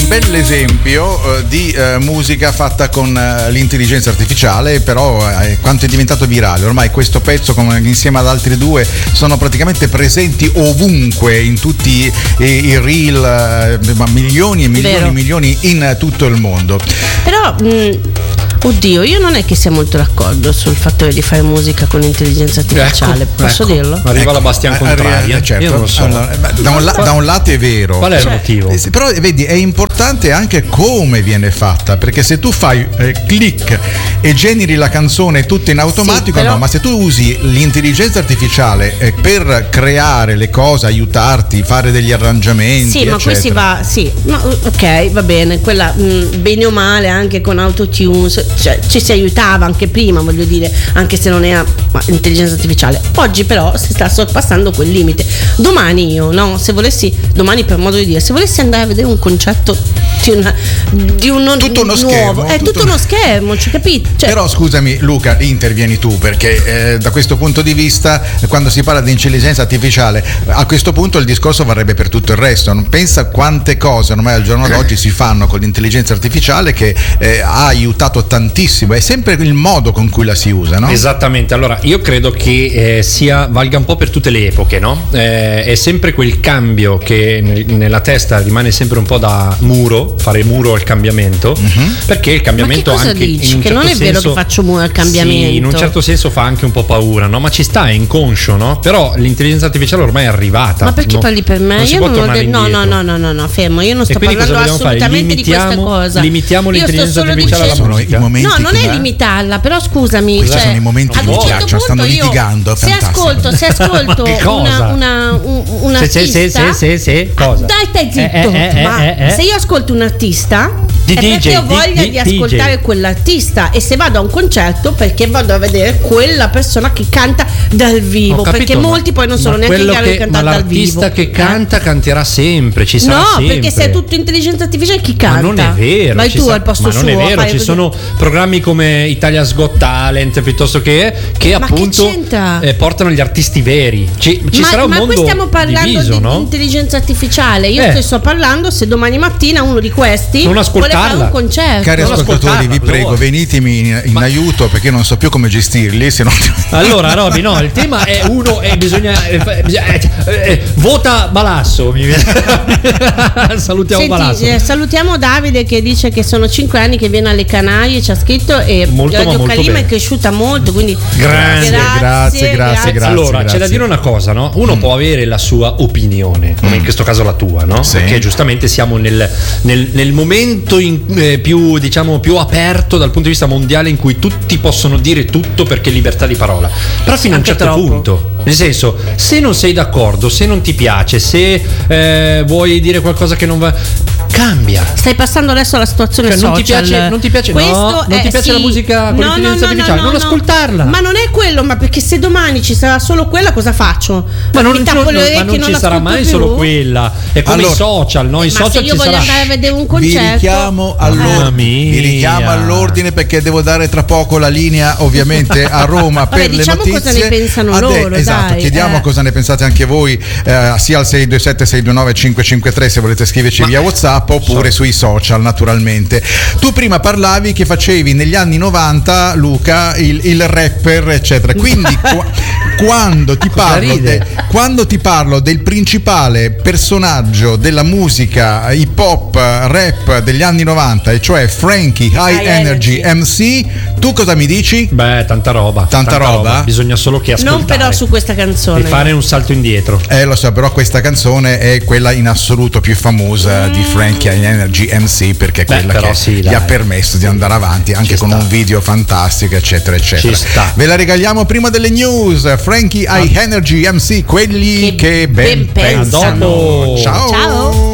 un bell'esempio di musica fatta con l'intelligenza artificiale, però quanto è diventato virale. Ormai questo pezzo insieme ad altri due sono praticamente presenti ovunque, in tutti i reel, milioni e milioni e milioni in tutto il mondo. Però oddio, io non è che sia molto d'accordo sul fatto di fare musica con l'intelligenza artificiale, posso dirlo? Arriva la Bastian contraria. Certo. Io non lo so. Allora, da un lato è vero. Qual è il motivo? Però vedi, è importante anche come viene fatta, perché se tu fai click e generi la canzone tutta in automatico, no, ma se tu usi l'intelligenza artificiale per creare le cose, aiutarti, fare degli arrangiamenti, ma qui si va, ok, va bene, quella bene o male anche con autotune, cioè, ci si aiutava anche prima, voglio dire, anche se non era intelligenza artificiale. Oggi però si sta sorpassando quel limite. Domani io, domani per modo di dire, se volessi andare a vedere un concerto di uno tutto uno nuovo, schermo, è tutto uno schermo, ci capito? Cioè, però scusami Luca, intervieni tu, perché da questo punto di vista, quando si parla di intelligenza artificiale, a questo punto il discorso varrebbe per tutto il resto. Non pensa quante cose ormai al giorno d'oggi si fanno con l'intelligenza artificiale che ha aiutato tantissimo. È sempre il modo con cui la si usa, no? Esattamente. Allora io credo che valga un po' per tutte le epoche, no? È sempre quel cambio che nella testa rimane sempre un po' da muro, fare muro al cambiamento, perché il cambiamento ma che cosa anche dici? in un che certo non è senso, vero che faccio muro al cambiamento. Sì, in un certo senso fa anche un po' paura, no? Ma ci sta, è inconscio, no? Però l'intelligenza artificiale ormai è arrivata. Ma perché parli per me? Non io non ho detto no, fermo, io non sto parlando assolutamente di questa cosa. Limitiamo l'intelligenza artificiale alla musica. No, non è limitarla, però scusami, questi sono i momenti di ghiaccio, stanno litigando. Se ascolto un artista, cosa? dai, stai zitto. Ma se io ascolto un artista è perché ho voglia di ascoltare quell'artista, e se vado a un concerto perché vado a vedere quella persona che canta dal vivo, perché molti poi non sono neanche in grado di cantare dal vivo. L'artista che canta canterà sempre, ci sarà sempre. No, perché se è tutto intelligenza artificiale, chi canta? Ma non è vero. Vai tu al posto suo. Ma non è vero, ci sono programmi come Italia's Got Talent piuttosto che appunto portano gli artisti veri. Ci sarà un mondo qui stiamo parlando diviso, di intelligenza artificiale. Io ti sto parlando, se domani mattina uno di questi non vuole fare un concerto. Cari ascoltatori, vi prego, venitemi in aiuto, perché io non so più come gestirli, se no... Allora Roby, no, il tema è uno e bisogna vota Balasso. Salutiamo Balasso. Salutiamo Davide, che dice che sono 5 anni che viene alle Canarie, ci ha scritto, e Radio Calima è cresciuta molto, quindi grazie. Allora c'è da dire una cosa, no? Uno può avere la sua opinione, come in questo caso la tua, no? Sì. Perché giustamente siamo nel momento più, diciamo, più aperto dal punto di vista mondiale, in cui tutti possono dire tutto, perché libertà di parola. Però fino a un certo punto, nel senso, se non sei d'accordo, se non ti piace, se vuoi dire qualcosa che non va, cambia. Stai passando adesso alla situazione social. Non ti piace la musica con l'intelligenza artificiale, non ascoltarla. Ma non è quello, ma perché se domani ci sarà solo quella, cosa faccio? Ma non ci sarà mai solo quella. È come i social, no? I social se io voglio andare a vedere un concerto, vi richiamo all'ordine, perché devo dare tra poco la linea, ovviamente, a Roma per le notizie. Cosa ne pensano loro, esatto, dai. chiediamo cosa ne pensate anche voi, sia al 627 629 553 se volete scriverci via WhatsApp, oppure sui social, naturalmente. Tu prima parlavi che facevi negli anni 90, Luca, il rapper, eccetera. Quindi quando ti parlo del principale personaggio della musica hip hop rap degli anni 90, e cioè Frankie High Energy MC, tu cosa mi dici? Beh, tanta roba. Bisogna solo che ascoltare. Non però su questa canzone. E fare un salto indietro. Lo so, però questa canzone è quella in assoluto più famosa di Frankie High Energy MC, perché è quella che gli ha permesso di andare avanti, anche con un video fantastico, eccetera, eccetera. Ci sta. Ve la regaliamo prima delle news. Frankie High Energy MC, quelli che ben pensano. Dopo. Ciao.